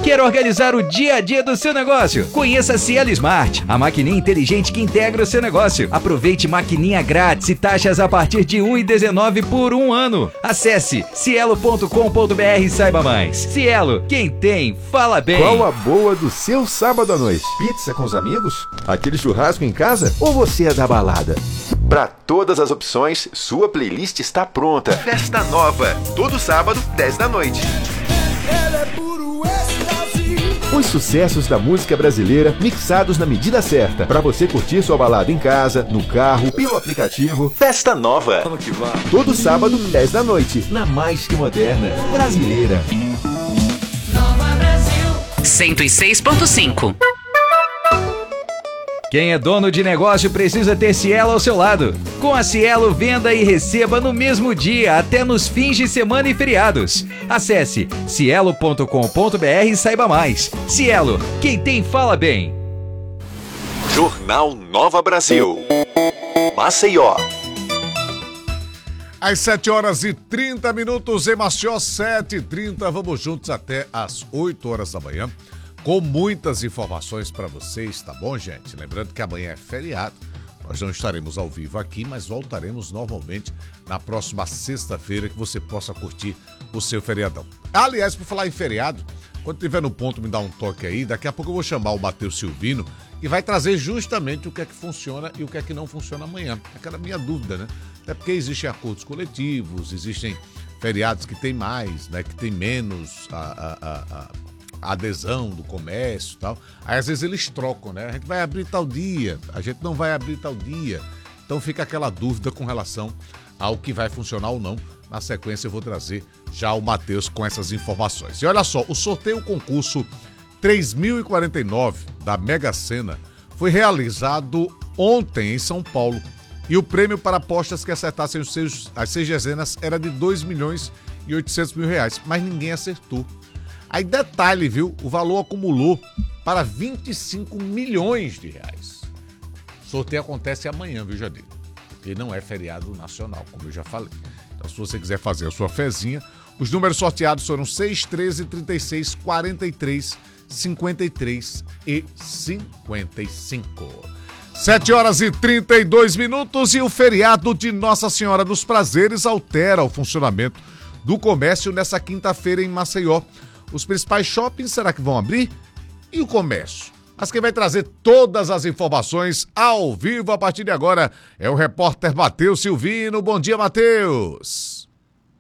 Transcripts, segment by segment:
Quer organizar o dia a dia do seu negócio? Conheça a Cielo Smart, a maquininha inteligente que integra o seu negócio. Aproveite maquininha grátis e taxas a partir de R$ 1,19 por um ano. Acesse cielo.com.br e saiba mais. Cielo, quem tem, fala bem. Qual a boa do seu sábado à noite? Pizza com os amigos? Aquele churrasco em casa? Ou você é da balada? Para todas as opções, sua playlist está pronta. Festa Nova, todo sábado, 10 da noite. Os sucessos da música brasileira mixados na medida certa, para você curtir sua balada em casa, no carro, pelo aplicativo. Festa Nova. Todo sábado, 10 da noite, na mais que moderna brasileira. Nova Brasil 106.5. Quem é dono de negócio precisa ter Cielo ao seu lado. Com a Cielo, venda e receba no mesmo dia, até nos fins de semana e feriados. Acesse cielo.com.br e saiba mais. Cielo, quem tem fala bem. Jornal Nova Brasil. Maceió. Às 7h30 em Maceió, 7h30. Vamos juntos até às 8 horas da manhã. Com muitas informações para vocês, tá bom, gente? Lembrando que amanhã é feriado, nós não estaremos ao vivo aqui, mas voltaremos normalmente na próxima sexta-feira, que você possa curtir o seu feriadão. Aliás, por falar em feriado, quando tiver no ponto, me dá um toque aí, daqui a pouco eu vou chamar o Matheus Silvino e vai trazer justamente o que é que funciona e o que é que não funciona amanhã. Aquela minha dúvida, né? Até porque existem acordos coletivos, existem feriados que tem mais, né? Que tem menos adesão do comércio e tal. Aí às vezes eles trocam, né? A gente vai abrir tal dia, a gente não vai abrir tal dia. Então fica aquela dúvida com relação ao que vai funcionar ou não. Na sequência eu vou trazer já o Matheus com essas informações. E olha só, o sorteio concurso 3049 da Mega Sena foi realizado ontem em São Paulo. E o prêmio para apostas que acertassem as 6 dezenas era de R$2.800.000, mas ninguém acertou. Aí detalhe, viu? O valor acumulou para 25 milhões de reais. O sorteio acontece amanhã, viu, Jadir? Porque não é feriado nacional, como eu já falei. Então, se você quiser fazer a sua fezinha, os números sorteados foram 6, 13, 36, 43, 53 e 55. 7h32 e o feriado de Nossa Senhora dos Prazeres altera o funcionamento do comércio nessa quinta-feira em Maceió. Os principais shoppings, será que vão abrir? E o comércio? Mas quem vai trazer todas as informações ao vivo a partir de agora é o repórter Matheus Silvino. Bom dia, Matheus.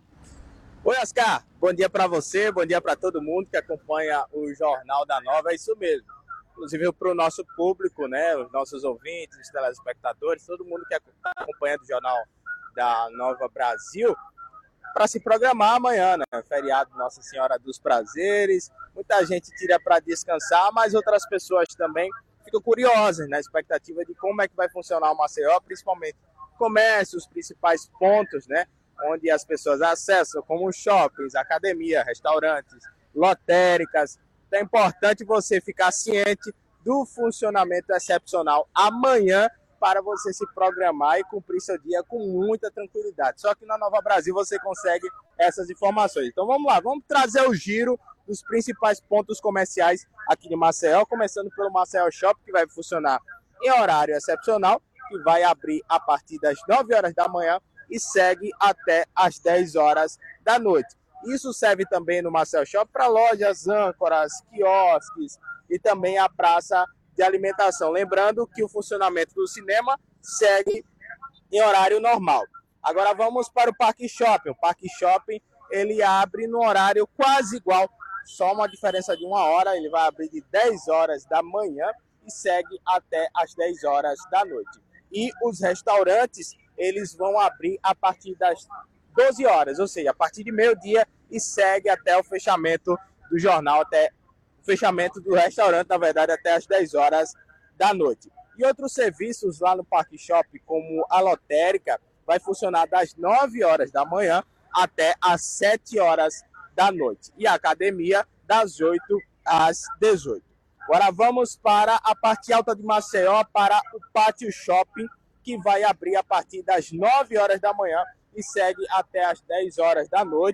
Oi, Oscar. Bom dia para você, bom dia para todo mundo que acompanha o Jornal da Nova. É isso mesmo. Inclusive para o nosso público, né? Os nossos ouvintes, os telespectadores, todo mundo que acompanha o Jornal da Nova Brasil, para se programar amanhã, né? Feriado Nossa Senhora dos Prazeres. Muita gente tira para descansar, mas outras pessoas também ficam curiosas na expectativa de como é que vai funcionar o Maceió, principalmente comércio, os principais pontos, né? Onde as pessoas acessam, como shoppings, academia, restaurantes, lotéricas. Então é importante você ficar ciente do funcionamento excepcional amanhã, para você se programar e cumprir seu dia com muita tranquilidade. Só que na Nova Brasil você consegue essas informações. Então vamos lá, vamos trazer o giro dos principais pontos comerciais aqui de Maceió, começando pelo Maceió Shop, que vai funcionar em horário excepcional, que vai abrir a partir das 9 horas da manhã e segue até as 10 horas da noite. Isso serve também no Maceió Shop para lojas, âncoras, quiosques e também a praça de alimentação. Lembrando que o funcionamento do cinema segue em horário normal. Agora vamos para o Parque Shopping. O Parque Shopping ele abre no horário quase igual, só uma diferença de 1 hora. Ele vai abrir de 10 horas da manhã e segue até as 10 horas da noite. E os restaurantes eles vão abrir a partir das 12 horas, ou seja, a partir de meio-dia e segue até o fechamento do jornal, até o fechamento do restaurante, na verdade, até as 10 horas da noite. E outros serviços lá no Parque Shopping, como a lotérica, vai funcionar das 9 horas da manhã até as 7 horas da noite. E a academia, das 8 às 18. Agora vamos para a parte alta de Maceió, para o Pátio Shopping, que vai abrir a partir das 9 horas da manhã e segue até as 10 horas da noite.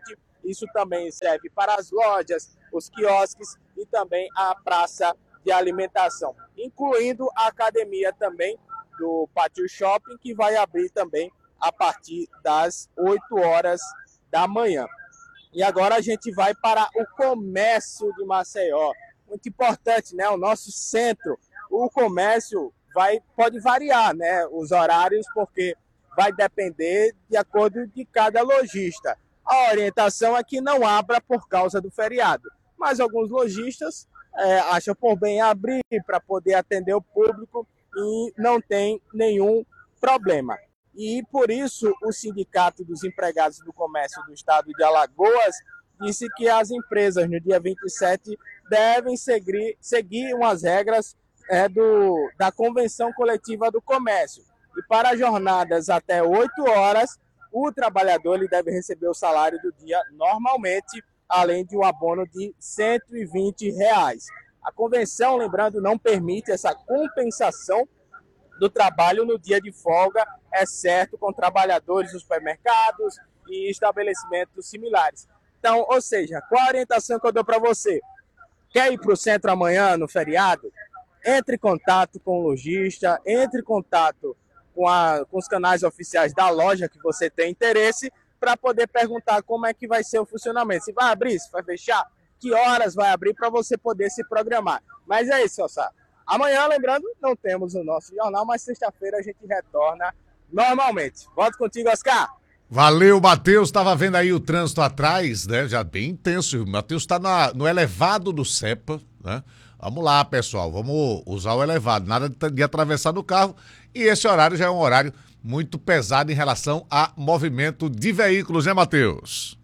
Isso também serve para as lojas, os quiosques e também a praça de alimentação, incluindo a academia também do Pátio Shopping, que vai abrir também a partir das 8 horas da manhã. E agora a gente vai para o comércio de Maceió. Muito importante, né? O nosso centro. O comércio pode variar, né? Os horários, porque vai depender de acordo de cada lojista. A orientação é que não abra por causa do feriado. Mas alguns lojistas acham por bem abrir para poder atender o público e não tem nenhum problema. E por isso o Sindicato dos Empregados do Comércio do Estado de Alagoas disse que as empresas no dia 27 devem seguir umas regras da Convenção Coletiva do Comércio. E para jornadas até 8 horas, o trabalhador ele deve receber o salário do dia normalmente, além de um abono de R$ 120. A convenção, lembrando, não permite essa compensação do trabalho no dia de folga, exceto com trabalhadores dos supermercados e estabelecimentos similares. Então, ou seja, qual a orientação que eu dou para você? Quer ir para o centro amanhã, no feriado? Entre em contato com o lojista, entre em contato com os canais oficiais da loja que você tem interesse, para poder perguntar como é que vai ser o funcionamento. Se vai abrir, se vai fechar, que horas vai abrir para você poder se programar. Mas é isso, Ossá. Amanhã, lembrando, não temos o nosso jornal, mas sexta-feira a gente retorna normalmente. Volto contigo, Oscar. Valeu, Matheus. Estava vendo aí o trânsito atrás, né? Já bem intenso. O Matheus está no elevado do CEPA, né? Vamos lá, pessoal. Vamos usar o elevado. Nada de atravessar no carro. E esse horário já é um horário muito pesado em relação a movimento de veículos, né, Matheus?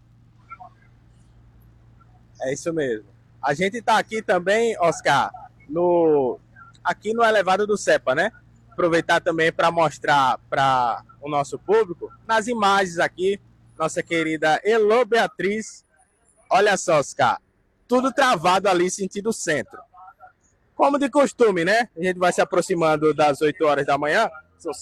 É isso mesmo. A gente está aqui também, Oscar, aqui no elevado do CEPA, né? Aproveitar também para mostrar para o nosso público, nas imagens aqui, nossa querida Elô Beatriz. Olha só, Oscar, tudo travado ali sentido centro. Como de costume, né? A gente vai se aproximando das 8 horas da manhã, são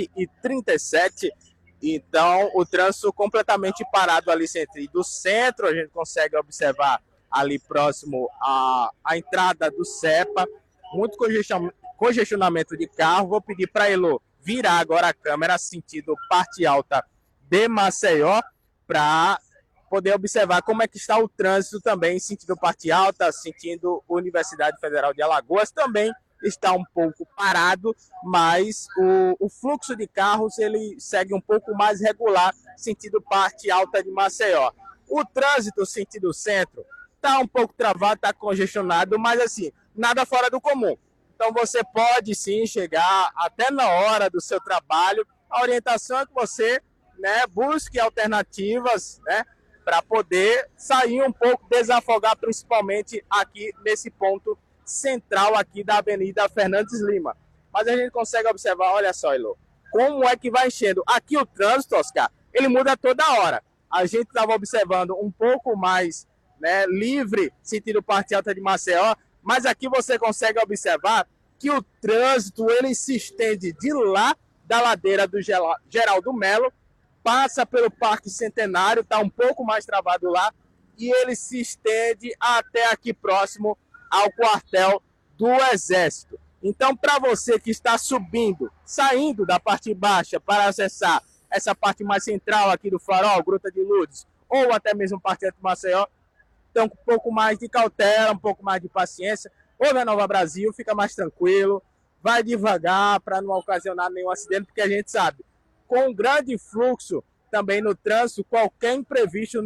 7h37, então o trânsito completamente parado ali do centro, a gente consegue observar ali próximo à entrada do CEPA, muito congestionamento de carro. Vou pedir para a Elô virar agora a câmera sentido parte alta de Maceió, para poder observar como é que está o trânsito também, sentido parte alta, sentido Universidade Federal de Alagoas, também está um pouco parado, mas o fluxo de carros ele segue um pouco mais regular, sentido parte alta de Maceió. O trânsito sentido centro está um pouco travado, está congestionado, mas assim, nada fora do comum. Então você pode sim chegar até na hora do seu trabalho. A orientação é que você, né, busque alternativas, né, para poder sair um pouco, desafogar, principalmente aqui nesse ponto central aqui da Avenida Fernandes Lima. Mas a gente consegue observar, olha só, Elô, como é que vai enchendo. Aqui o trânsito, Oscar, ele muda toda hora. A gente estava observando um pouco mais, né, livre, sentido parte alta de Maceió, mas aqui você consegue observar que o trânsito ele se estende de lá da ladeira do Geraldo Melo, passa pelo Parque Centenário, está um pouco mais travado lá, e ele se estende até aqui próximo ao quartel do Exército. Então, para você que está subindo, saindo da parte baixa para acessar essa parte mais central aqui do Farol, Gruta de Lourdes, ou até mesmo parte de Maceió, então um pouco mais de cautela, um pouco mais de paciência. Ou na Nova Brasil, fica mais tranquilo, vai devagar para não ocasionar nenhum acidente, porque a gente sabe, com um grande fluxo também no trânsito, qualquer imprevisto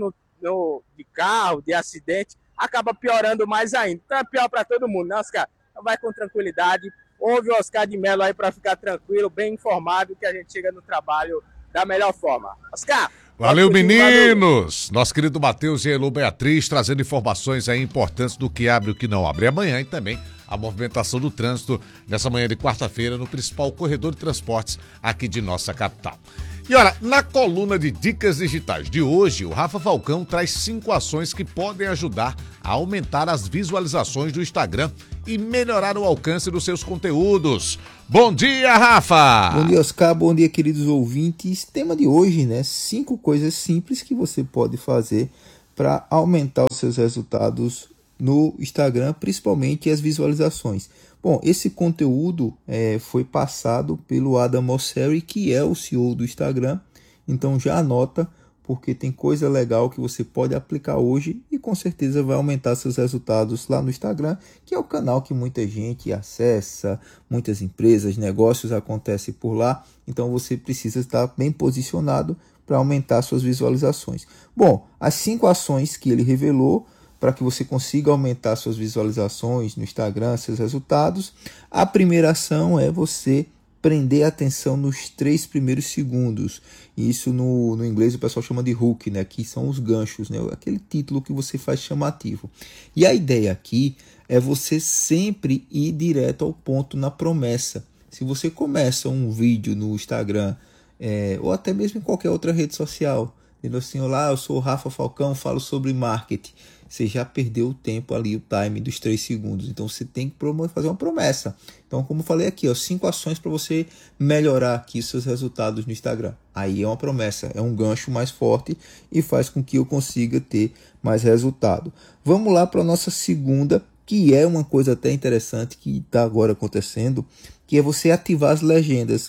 de carro, de acidente, acaba piorando mais ainda. Então é pior para todo mundo, né, Oscar? Então vai com tranquilidade, ouve o Oscar de Mello aí para ficar tranquilo, bem informado, que a gente chega no trabalho da melhor forma. Oscar! Valeu, meninos! Nosso querido Matheus e Elô Beatriz trazendo informações aí importantes do que abre e o que não abre amanhã, e também a movimentação do trânsito nessa manhã de quarta-feira no principal corredor de transportes aqui de nossa capital. E olha, na coluna de Dicas Digitais de hoje, o Rafa Falcão traz 5 ações que podem ajudar a aumentar as visualizações do Instagram e melhorar o alcance dos seus conteúdos. Bom dia, Rafa! Bom dia, Oscar. Bom dia, queridos ouvintes. Tema de hoje, né? 5 coisas simples que você pode fazer para aumentar os seus resultados no Instagram, principalmente as visualizações. Bom, esse conteúdo foi passado pelo Adam Mosseri, que é o CEO do Instagram. Então já anota, porque tem coisa legal que você pode aplicar hoje e com certeza vai aumentar seus resultados lá no Instagram, que é o canal que muita gente acessa, muitas empresas, negócios acontecem por lá. Então você precisa estar bem posicionado para aumentar suas visualizações. Bom, as 5 ações que ele revelou para que você consiga aumentar suas visualizações no Instagram, seus resultados. A primeira ação é você prender a atenção nos 3 primeiros segundos. Isso no inglês o pessoal chama de hook, né? Que são os ganchos, né? Aquele título que você faz chamativo. E a ideia aqui é você sempre ir direto ao ponto na promessa. Se você começa um vídeo no Instagram, ou até mesmo em qualquer outra rede social, dizendo assim: olá, eu sou o Rafa Falcão, falo sobre marketing. Você já perdeu o tempo ali, o time dos 3 segundos. Então você tem que fazer uma promessa. Então, como eu falei aqui, 5 ações para você melhorar aqui seus resultados no Instagram. Aí é uma promessa, é um gancho mais forte e faz com que eu consiga ter mais resultado. Vamos lá para a nossa segunda, que é uma coisa até interessante que está agora acontecendo, que é você ativar as legendas.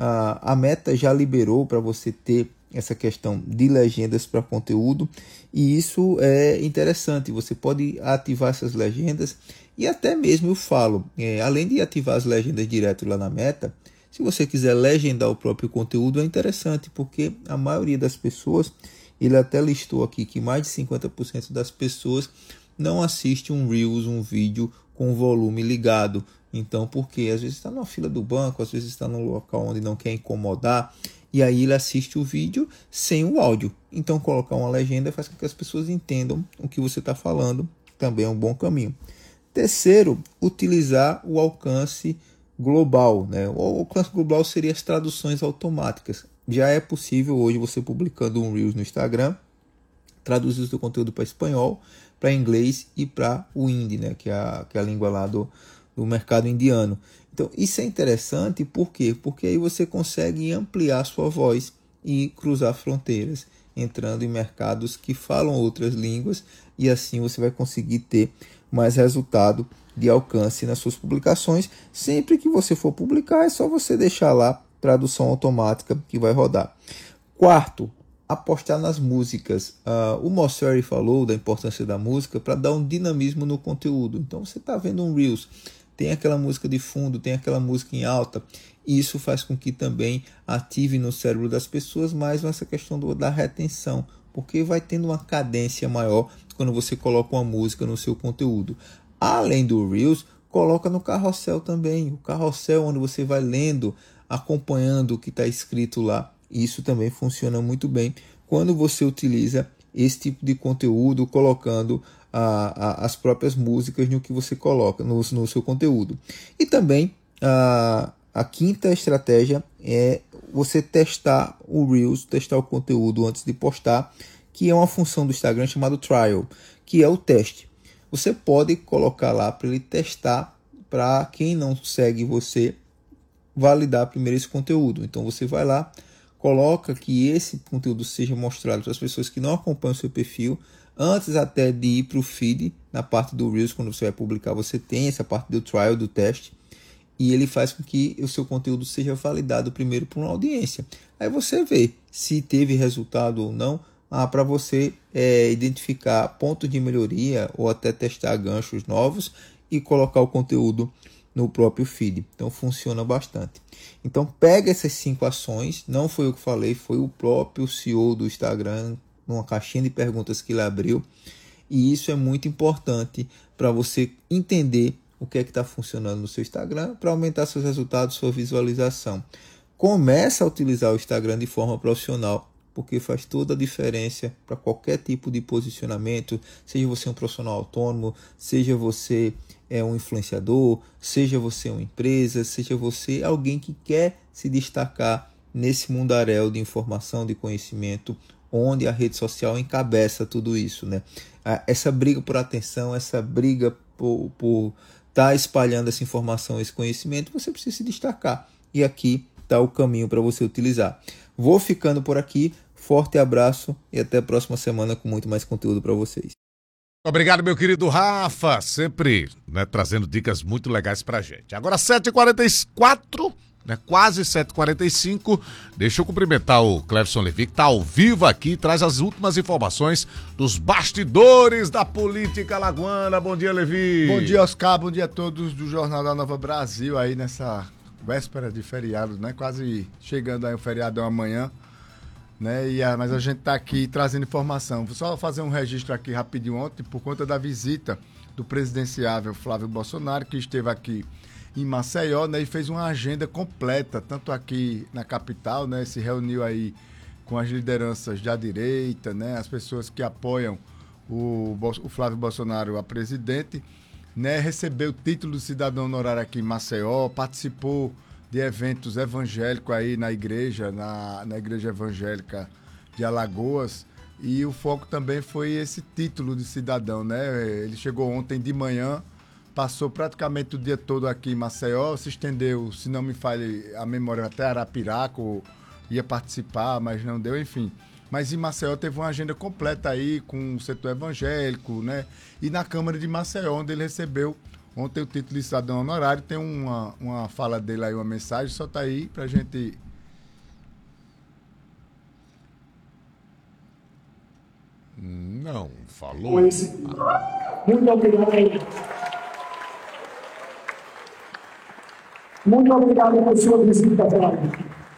A Meta já liberou para você ter essa questão de legendas para conteúdo, e isso é interessante. Você pode ativar essas legendas, e até mesmo eu falo, além de ativar as legendas direto lá na Meta, se você quiser legendar o próprio conteúdo, é interessante, porque a maioria das pessoas, ele até listou aqui que mais de 50% das pessoas não assiste um Reels, um vídeo com volume ligado. Então, porque às vezes está na fila do banco, às vezes está num local onde não quer incomodar, e aí ele assiste o vídeo sem o áudio. Então colocar uma legenda faz com que as pessoas entendam o que você está falando, também é um bom caminho. Terceiro, utilizar o alcance global, né? O alcance global seria as traduções automáticas. Já é possível hoje você publicando um Reels no Instagram, traduzir o seu conteúdo para espanhol, para inglês e para o hindi, né? que é a língua lá do mercado indiano. Então, isso é interessante, por quê? Porque aí você consegue ampliar sua voz e cruzar fronteiras, entrando em mercados que falam outras línguas, e assim você vai conseguir ter mais resultado de alcance nas suas publicações. Sempre que você for publicar, é só você deixar lá tradução automática que vai rodar. Quarto, apostar nas músicas. O Mosseri falou da importância da música para dar um dinamismo no conteúdo. Então, você está vendo um Reels, tem aquela música de fundo, tem aquela música em alta, e isso faz com que também ative no cérebro das pessoas mais essa questão da retenção, porque vai tendo uma cadência maior quando você coloca uma música no seu conteúdo. Além do Reels, coloca no carrossel também, o carrossel onde você vai lendo, acompanhando o que está escrito lá. Isso também funciona muito bem quando você utiliza esse tipo de conteúdo, colocando as próprias músicas no que você coloca no seu conteúdo. E também a quinta estratégia é você testar o Reels, testar o conteúdo antes de postar, que é uma função do Instagram chamada Trial, que é o teste. Você pode colocar lá para ele testar, para quem não segue você validar primeiro esse conteúdo. Então você vai lá, coloca que esse conteúdo seja mostrado para as pessoas que não acompanham o seu perfil, antes até de ir para o feed. Na parte do Reels, quando você vai publicar, você tem essa parte do trial, do teste, e ele faz com que o seu conteúdo seja validado primeiro por uma audiência. Aí você vê se teve resultado ou não, para você identificar pontos de melhoria ou até testar ganchos novos e colocar o conteúdo no próprio feed. Então funciona bastante. Então pega essas 5 ações, não foi eu que falei, foi o próprio CEO do Instagram, numa caixinha de perguntas que ele abriu, e isso é muito importante para você entender o que é que está funcionando no seu Instagram, para aumentar seus resultados, sua visualização. Começa a utilizar o Instagram de forma profissional, porque faz toda a diferença para qualquer tipo de posicionamento, seja você um profissional autônomo, seja você um influenciador, seja você uma empresa, seja você alguém que quer se destacar nesse mundaréu de informação, de conhecimento, onde a rede social encabeça tudo isso, né? Essa briga por atenção, essa briga por estar espalhando essa informação, esse conhecimento, você precisa se destacar. E aqui está o caminho para você utilizar. Vou ficando por aqui. Forte abraço e até a próxima semana com muito mais conteúdo para vocês. Obrigado, meu querido Rafa, sempre, né, trazendo dicas muito legais pra gente. Agora 7h44, né, quase 7h45, deixa eu cumprimentar o Cleverson Levi, que tá ao vivo aqui, traz as últimas informações dos bastidores da política alagoana. Bom dia, Levi. Bom dia, Oscar, bom dia a todos do Jornal da Nova Brasil, aí nessa véspera de feriado, né, quase chegando aí o feriadão amanhã. Né? Mas a gente está aqui trazendo informação. Vou só fazer um registro aqui rapidinho ontem, por conta da visita do presidenciável Flávio Bolsonaro, que esteve aqui em Maceió, né? E fez uma agenda completa, tanto aqui na capital, né? Se reuniu aí com as lideranças da direita, né? As pessoas que apoiam o Flávio Bolsonaro a presidente, né? Recebeu o título de cidadão honorário aqui em Maceió, participou de eventos evangélicos aí na igreja, na igreja evangélica de Alagoas, e o foco também foi esse título de cidadão, né? Ele chegou ontem de manhã, passou praticamente o dia todo aqui em Maceió, se estendeu, se não me falhe a memória, até Arapiraca, ia participar, mas não deu, enfim. Mas em Maceió teve uma agenda completa aí com o setor evangélico, né? E na Câmara de Maceió, onde ele recebeu ontem o título de cidadão honorário. Tem uma fala dele aí, uma mensagem, só tá aí pra gente... Não, falou. Muito obrigado. Muito obrigado por sua visita, Flávio.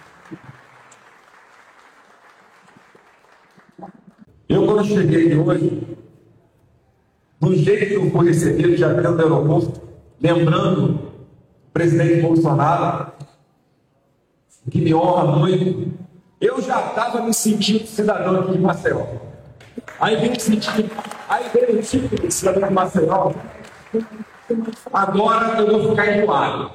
Eu, quando cheguei hoje, do jeito que eu fui recebido já dentro do aeroporto, lembrando o presidente Bolsonaro, que me honra muito, eu já estava me sentindo cidadão aqui de Maceió. Aí veio o título de cidadão de Maceió. Agora eu vou ficar enjoado.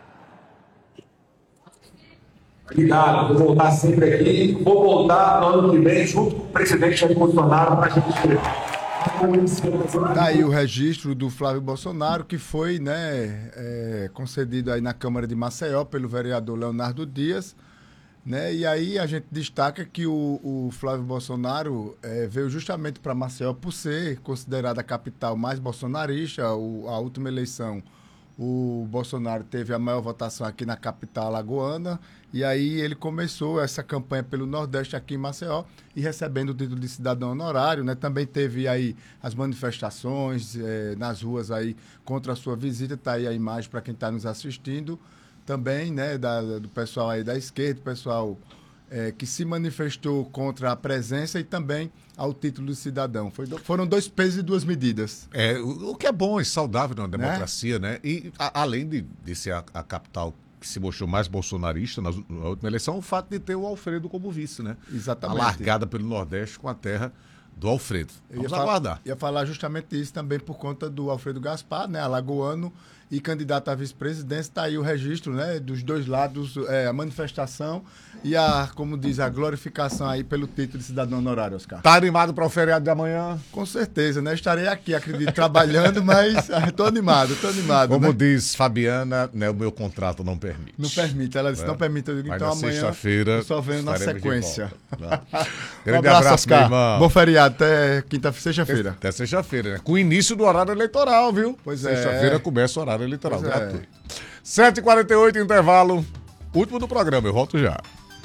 Obrigado, vou voltar sempre aqui. Vou voltar no ano que vem junto com o presidente Jair Bolsonaro para a gente escrever. Tá aí o registro do Flávio Bolsonaro, que foi, né, concedido aí na Câmara de Maceió pelo vereador Leonardo Dias, né? E aí a gente destaca que o Flávio Bolsonaro veio justamente para Maceió por ser considerada a capital mais bolsonarista. A última eleição, o Bolsonaro teve a maior votação aqui na capital alagoana, e aí ele começou essa campanha pelo Nordeste aqui em Maceió e recebendo o título de cidadão honorário, né? Também teve aí as manifestações nas ruas aí contra a sua visita, tá aí a imagem para quem está nos assistindo também, né? Do pessoal aí da esquerda, pessoal que se manifestou contra a presença e também ao título de cidadão. Foram 2 pesos e 2 medidas. O que é bom e saudável na democracia, né? E além de ser a capital que se mostrou mais bolsonarista na última eleição, o fato de ter o Alfredo como vice, né? Exatamente. A largada pelo Nordeste com a terra do Alfredo. Vamos aguardar. Ia falar justamente isso também por conta do Alfredo Gaspar, né? Alagoano e candidato à vice-presidência. Está aí o registro, né? Dos dois lados, a manifestação e como diz, a glorificação aí pelo título de cidadão honorário, Oscar. Tá animado para o feriado de amanhã? Com certeza, né? Estarei aqui, acredito, trabalhando, mas tô animado. Como né? diz Fabiana, né, o meu contrato não permite. Não permite, ela disse, não permite. Eu digo, então amanhã sexta-feira eu só venho na sequência. Grande abraço, Oscar. meu irmão. Bom feriado, até sexta-feira. Até sexta-feira, né? Com o início do horário eleitoral, viu? Pois Sexta-feira começa o horário eleitoral gratuito. 7h48, intervalo. Último do programa, eu volto já.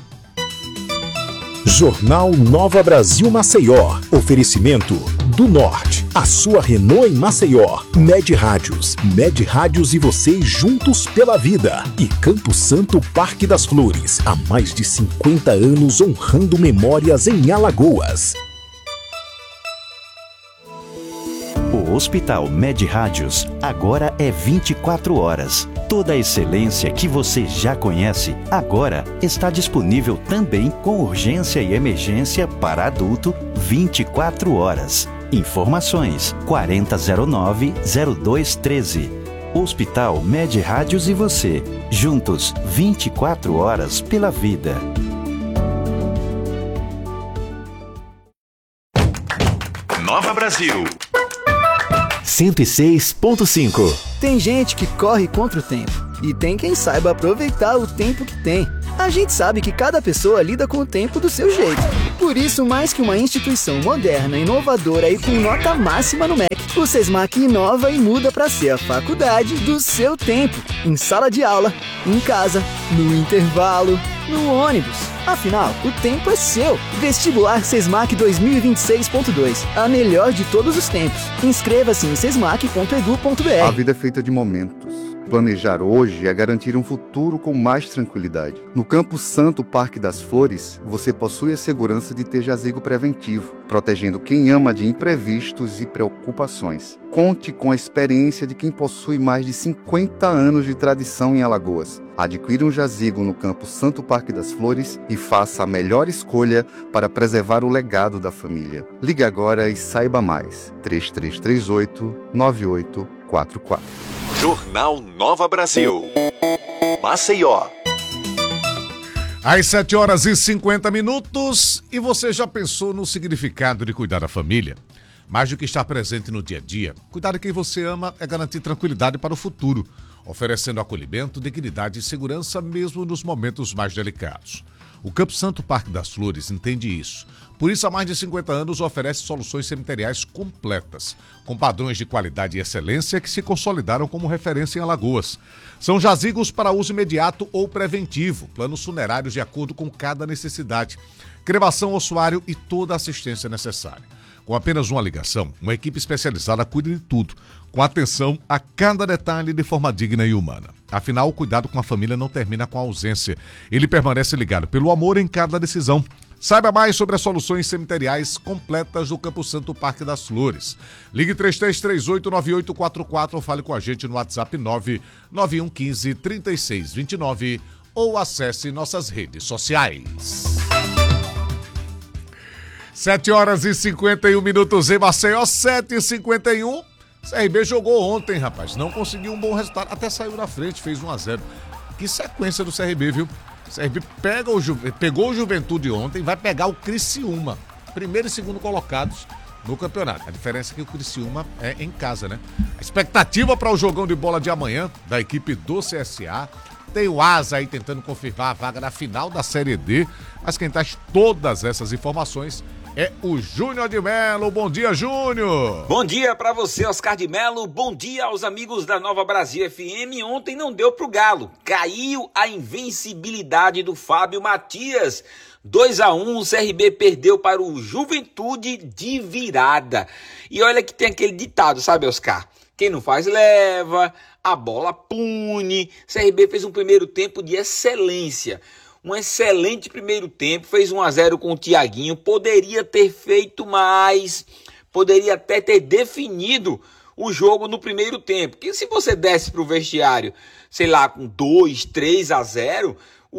Jornal Nova Brasil Maceió. Oferecimento do Norte. A sua Renault em Maceió. Med Rádios. Med Rádios e você juntos pela vida. E Campo Santo Parque das Flores. Há mais de 50 anos honrando memórias em Alagoas. O Hospital Med Rádios agora é 24 horas. Toda a excelência que você já conhece, agora está disponível também com urgência e emergência para adulto 24 horas. Informações 4009-0213. Hospital Med Rádios e você, juntos 24 horas pela vida. Nova Brasil 106.5. Tem gente que corre contra o tempo e tem quem saiba aproveitar o tempo que tem. A gente sabe que cada pessoa lida com o tempo do seu jeito. Por isso, mais que uma instituição moderna, inovadora e com nota máxima no MEC, o Sesmac inova e muda para ser a faculdade do seu tempo. Em sala de aula, em casa, no intervalo, no ônibus. Afinal, o tempo é seu. Vestibular Sesmac 2026.2. A melhor de todos os tempos. Inscreva-se em sesmac.edu.br. A vida é feita de momentos. Planejar hoje é garantir um futuro com mais tranquilidade. No Campo Santo Parque das Flores, você possui a segurança de ter jazigo preventivo, protegendo quem ama de imprevistos e preocupações. Conte com a experiência de quem possui mais de 50 anos de tradição em Alagoas. Adquira um jazigo no Campo Santo Parque das Flores e faça a melhor escolha para preservar o legado da família. Ligue agora e saiba mais. 3338-9844. Jornal Nova Brasil. Maceió. Às 7h50. E você já pensou no significado de cuidar da família? Mais do que estar presente no dia a dia, cuidar de quem você ama é garantir tranquilidade para o futuro, oferecendo acolhimento, dignidade e segurança mesmo nos momentos mais delicados. O Campo Santo Parque das Flores entende isso. Por isso, há mais de 50 anos, oferece soluções cemiteriais completas, com padrões de qualidade e excelência que se consolidaram como referência em Alagoas. São jazigos para uso imediato ou preventivo, planos funerários de acordo com cada necessidade, cremação ossuário e toda a assistência necessária. Com apenas uma ligação, uma equipe especializada cuida de tudo, com atenção a cada detalhe de forma digna e humana. Afinal, o cuidado com a família não termina com a ausência. Ele permanece ligado pelo amor em cada decisão. Saiba mais sobre as soluções cemiteriais completas do Campo Santo Parque das Flores. Ligue 3338-9844 ou fale com a gente no WhatsApp 99115-3629 ou acesse nossas redes sociais. 7h51 em Maceió, 7h51. CRB jogou ontem, rapaz. Não conseguiu um bom resultado. Até saiu na frente, fez 1-0. Que sequência do CRB, viu? O CRB pegou o Juventude ontem, vai pegar o Criciúma. Primeiro e segundo colocados no campeonato. A diferença é que o Criciúma é em casa, né? A expectativa para o jogão de bola de amanhã da equipe do CSA. Tem o Asa aí tentando confirmar a vaga na final da Série D. Mas quem traz todas essas informações é o Júnior de Melo. Bom dia, Júnior! Bom dia pra você, Oscar de Melo. Bom dia aos amigos da Nova Brasil FM. Ontem não deu pro Galo. Caiu a invencibilidade do Fábio Matias. 2-1, o CRB perdeu para o Juventude de virada. E olha que tem aquele ditado, sabe, Oscar? Quem não faz leva, a bola pune. CRB fez um primeiro tempo de excelência. Um excelente primeiro tempo, fez 1-0 com o Thiaguinho, poderia ter feito mais, poderia até ter definido o jogo no primeiro tempo. Porque se você desce para o vestiário, sei lá, com 2-3-0,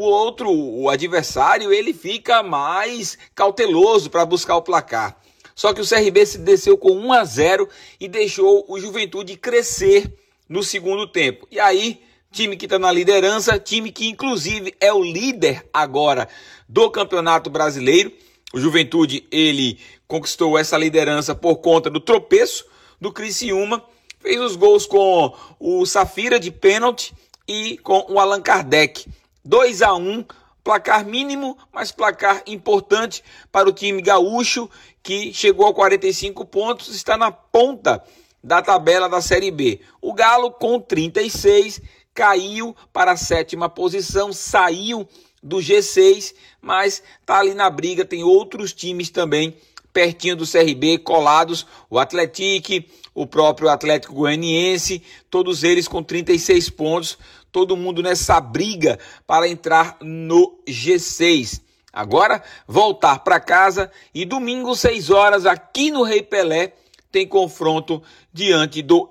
o adversário, ele fica mais cauteloso para buscar o placar. Só que o CRB se desceu com 1-0 e deixou o Juventude crescer no segundo tempo. E aí, time que está na liderança, time que inclusive é o líder agora do Campeonato Brasileiro. O Juventude, ele conquistou essa liderança por conta do tropeço do Criciúma. Fez os gols com o Safira de pênalti e com o Allan Kardec. 2-1, placar mínimo, mas placar importante para o time gaúcho, que chegou a 45 pontos, está na ponta da tabela da Série B. O Galo, com 36, caiu para a 7ª posição, saiu do G6, mas está ali na briga. Tem outros times também pertinho do CRB, colados, o Atlético, o próprio Atlético Goianiense, todos eles com 36 pontos, todo mundo nessa briga para entrar no G6. Agora, voltar para casa e domingo, 6 horas, aqui no Rei Pelé, tem confronto diante do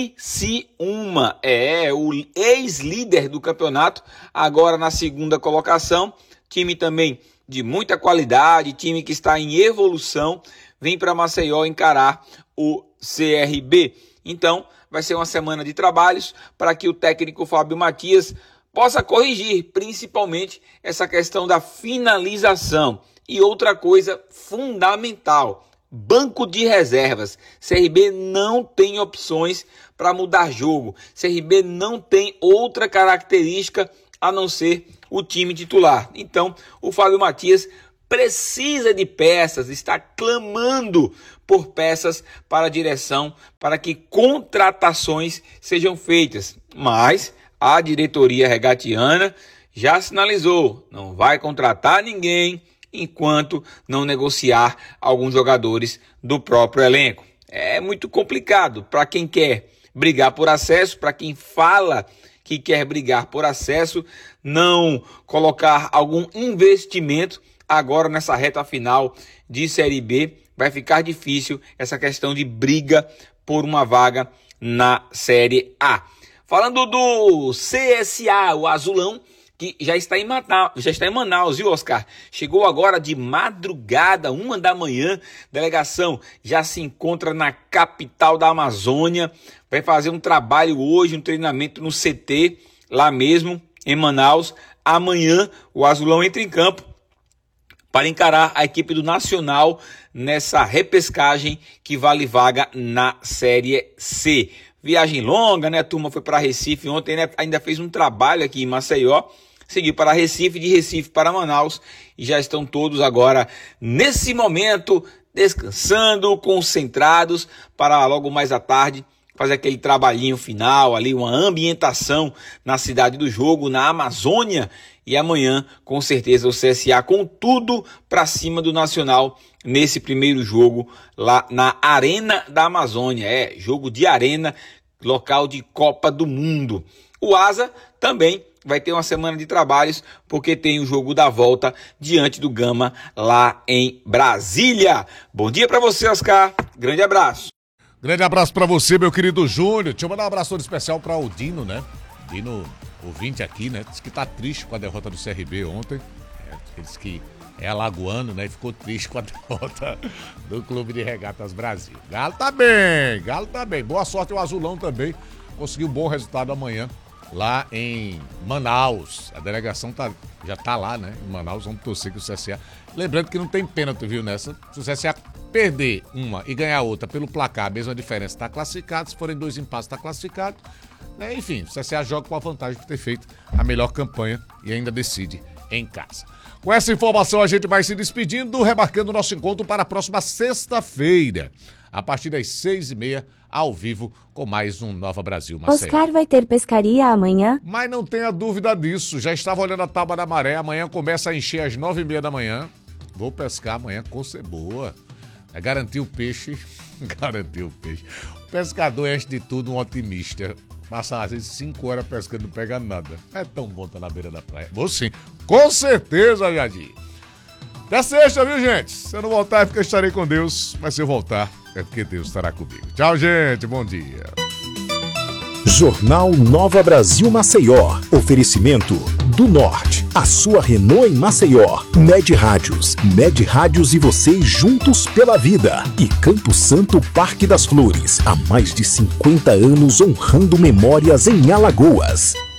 Criciúma. O ex-líder do campeonato, agora na 2ª colocação. Time também de muita qualidade, time que está em evolução, vem para Maceió encarar o CRB. Então, vai ser uma semana de trabalhos para que o técnico Fábio Matias possa corrigir, principalmente, essa questão da finalização. E outra coisa fundamental: banco de reservas. CRB não tem opções para mudar jogo. CRB não tem outra característica a não ser o time titular. Então, o Fábio Matias precisa de peças, está clamando por peças para a direção, para que contratações sejam feitas. Mas a diretoria regatiana já sinalizou, não vai contratar ninguém enquanto não negociar alguns jogadores do próprio elenco. É muito complicado para quem quer brigar por acesso, para quem fala que quer brigar por acesso, não colocar algum investimento agora nessa reta final de Série B. Vai ficar difícil essa questão de briga por uma vaga na Série A. Falando do CSA, o Azulão, que já está em Manaus, viu, Oscar? Chegou agora de madrugada, 1 da manhã. Delegação já se encontra na capital da Amazônia. Vai fazer um trabalho hoje, um treinamento no CT, lá mesmo, em Manaus. Amanhã, o Azulão entra em campo para encarar a equipe do Nacional nessa repescagem que vale vaga na Série C. Viagem longa, né? A turma foi para Recife ontem, né? Ainda fez um trabalho aqui em Maceió, seguiu para Recife, de Recife para Manaus, e já estão todos agora, nesse momento, descansando, concentrados, para logo mais à tarde fazer aquele trabalhinho final ali, uma ambientação na cidade do jogo, na Amazônia. E amanhã, com certeza, o CSA com tudo para cima do Nacional nesse primeiro jogo lá na Arena da Amazônia. É, jogo de arena, local de Copa do Mundo. O Asa também vai ter uma semana de trabalhos, porque tem o jogo da volta diante do Gama lá em Brasília. Bom dia para você, Oscar. Grande abraço. Grande abraço para você, meu querido Júnior. Deixa eu mandar um abraço todo especial para o Dino, né? Dino, ouvinte aqui, né? Diz que tá triste com a derrota do CRB ontem. Diz que é alagoano, né? E ficou triste com a derrota do Clube de Regatas Brasil. Galo tá bem. Boa sorte ao Azulão também. Conseguiu um bom resultado amanhã lá em Manaus. A delegação já tá lá, né? Em Manaus, vamos torcer que o CSA... Lembrando que não tem pênalti, viu, nessa? Se o CSA perder uma e ganhar outra pelo placar, a mesma diferença, tá classificado. Se forem 2 empates, tá classificado. Né? Enfim, o CSA joga com a vantagem de ter feito a melhor campanha e ainda decide em casa. Com essa informação, a gente vai se despedindo, remarcando o nosso encontro para a próxima sexta-feira, a partir das 6h30, ao vivo, com mais um Nova Brasil Maceió. Oscar, vai ter pescaria amanhã? Mas não tenha dúvida disso, já estava olhando a tábua da maré, amanhã começa a encher às 9h30 da manhã. Vou pescar amanhã com cebola. É garantir o peixe, garantir o peixe. O pescador é, antes de tudo, um otimista. Passa às vezes 5 horas pescando, não pega nada. É tão bom estar na beira da praia. Vou sim, com certeza, Jardim. Até sexta, viu, gente? Se eu não voltar é porque eu estarei com Deus, mas se eu voltar é porque Deus estará comigo. Tchau, gente, bom dia. Jornal Nova Brasil Maceió. Oferecimento do Norte. A sua Renault em Maceió. Med Rádios. Med Rádios e você juntos pela vida. E Campo Santo Parque das Flores. Há mais de 50 anos honrando memórias em Alagoas.